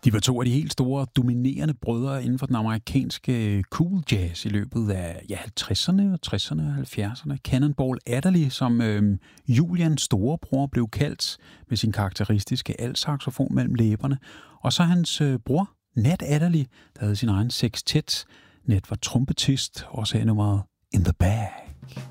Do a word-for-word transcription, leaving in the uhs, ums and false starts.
De var to af de helt store, dominerende brødre inden for den amerikanske cool jazz i løbet af ja, halvtredserne, tresserne og halvfjerdserne. Cannonball Adderley, som øh, Julians storebror blev kaldt med sin karakteristiske altsaxofon mellem læberne. Og så hans øh, bror, Nat Adderley, der havde sin egen sextet. Nat var trompetist og sagde nummeret In the Bag.